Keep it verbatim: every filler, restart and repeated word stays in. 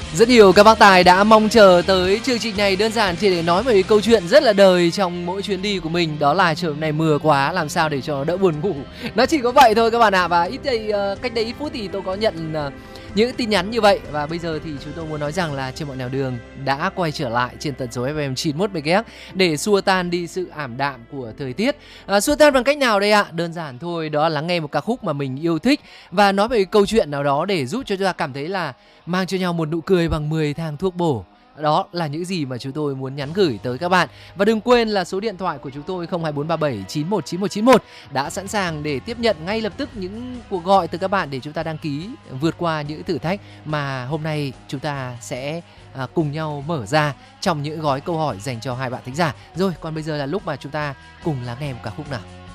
Rất nhiều các bác tài đã mong chờ tới chương trình này đơn giản chỉ để nói về câu chuyện rất là đời trong mỗi chuyến đi của mình. Đó là trời hôm nay mưa quá, làm sao để cho đỡ buồn ngủ. Nó chỉ có vậy thôi các bạn ạ. À. Và ít đây, uh, cách đây ít phút thì tôi có nhận uh, những tin nhắn như vậy. Và bây giờ thì chúng tôi muốn nói rằng là Trên Mọi Nẻo Đường đã quay trở lại trên tần số ép em chín mươi mốt mê ga héc để xua tan đi sự ảm đạm của thời tiết. À, xua tan bằng cách nào đây ạ? À? Đơn giản thôi, đó là lắng nghe một ca khúc mà mình yêu thích và nói về câu chuyện nào đó để giúp cho chúng ta cảm thấy là mang cho nhau một nụ cười bằng mười thang thuốc bổ. Đó là những gì mà chúng tôi muốn nhắn gửi tới các bạn. Và đừng quên là số điện thoại của chúng tôi không hai bốn ba bảy chín một chín một chín một đã sẵn sàng để tiếp nhận ngay lập tức những cuộc gọi từ các bạn để chúng ta đăng ký vượt qua những thử thách mà hôm nay chúng ta sẽ à, cùng nhau mở ra trong những gói câu hỏi dành cho hai bạn thính giả. Rồi, còn bây giờ là lúc mà chúng ta cùng lắng nghe một ca khúc nào.